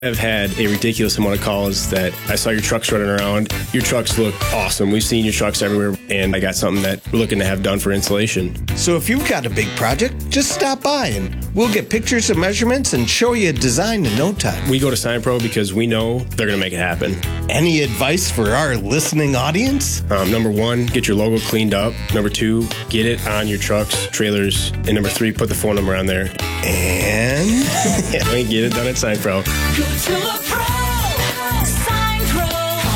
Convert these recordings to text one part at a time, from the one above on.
I've had a ridiculous amount of calls that I saw your trucks running around. Your trucks look awesome. We've seen your trucks everywhere, and I got something that we're looking to have done for installation. So if you've got a big project, just stop by and we'll get pictures and measurements and show you a design in no time. We go to SignPro because we know they're going to make it happen. Any advice for our listening audience? Number 1, get your logo cleaned up. Number 2, get it on your trucks, trailers. And number 3, put the phone number on there. And? Yeah, we get it done at SignPro. Go to a pro. SignPro. Call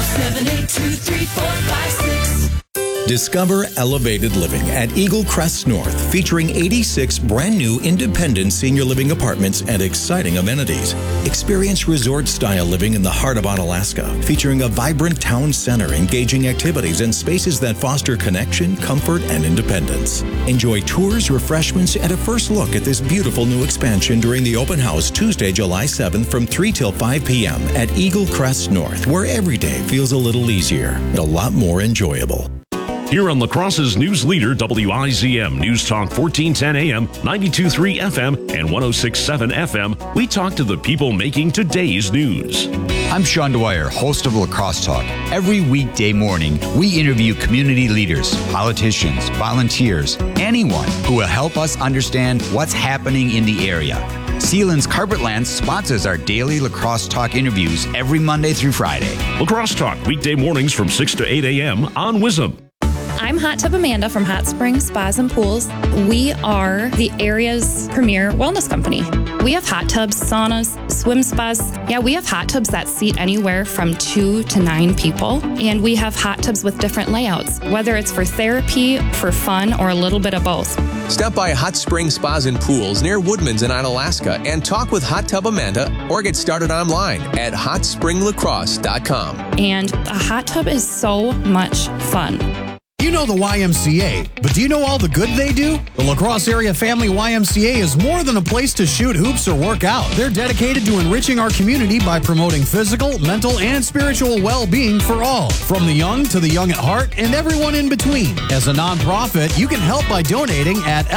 782-3456. Discover elevated living at Eagle Crest North, featuring 86 brand new independent senior living apartments and exciting amenities. Experience resort-style living in the heart of Onalaska, featuring a vibrant town center, engaging activities, and spaces that foster connection, comfort, and independence. Enjoy tours, refreshments, and a first look at this beautiful new expansion during the open house Tuesday, July 7th from 3 till 5 p.m. at Eagle Crest North, where every day feels a little easier and a lot more enjoyable. Here on La Crosse's news leader, WIZM News Talk 1410 AM, 92.3 FM, and 106.7 FM, we talk to the people making today's news. I'm Sean Dwyer, host of La Crosse Talk. Every weekday morning, we interview community leaders, politicians, volunteers, anyone who will help us understand what's happening in the area. Sealands Carpetland sponsors our daily La Crosse Talk interviews every Monday through Friday. La Crosse Talk, weekday mornings from 6 to 8 a.m. on WIZM. I'm Hot Tub Amanda from Hot Springs Spas and Pools. We are the area's premier wellness company. We have hot tubs, saunas, swim spas. Yeah, we have hot tubs that seat anywhere from 2 to 9 people. And we have hot tubs with different layouts, whether it's for therapy, for fun, or a little bit of both. Stop by Hot Spring Spas and Pools near Woodman's in Onalaska and talk with Hot Tub Amanda or get started online at hotspringlacrosse.com. And a hot tub is so much fun. You know the YMCA, but do you know all the good they do? The La Crosse Area Family YMCA is more than a place to shoot hoops or work out. They're dedicated to enriching our community by promoting physical, mental, and spiritual well-being for all, from the young to the young at heart and everyone in between. As a nonprofit, you can help by donating at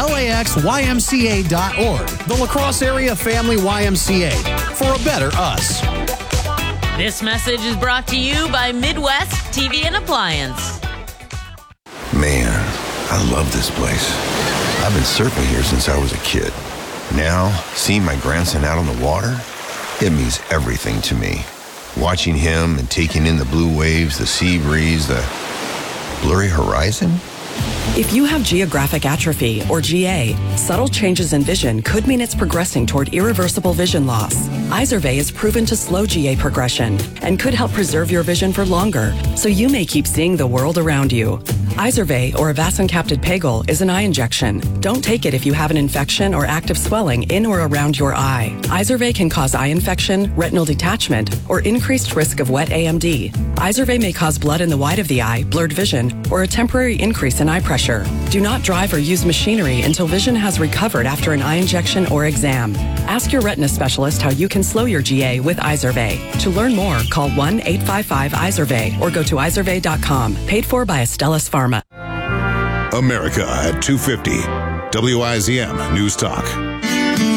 laxymca.org. The La Crosse Area Family YMCA, for a better us. This message is brought to you by Midwest TV and Appliance. Man, I love this place. I've been surfing here since I was a kid. Now, seeing my grandson out on the water, it means everything to me. Watching him and taking in the blue waves, the sea breeze, the blurry horizon. If you have geographic atrophy, or GA, subtle changes in vision could mean it's progressing toward irreversible vision loss. Izervay is proven to slow GA progression and could help preserve your vision for longer, so you may keep seeing the world around you. Izervay, or avacincaptad pegol, is an eye injection. Don't take it if you have an infection or active swelling in or around your eye. Izervay can cause eye infection, retinal detachment, or increased risk of wet AMD. Izervay may cause blood in the white of the eye, blurred vision, or a temporary increase in eye pressure. Do not drive or use machinery until vision has recovered after an eye injection or exam. Ask your retina specialist how you can slow your GA with Izervay. To learn more, call 1-855-IZERVAY or go to izervay.com. Paid for by Astellas Pharma. America at 250. WIZM News Talk.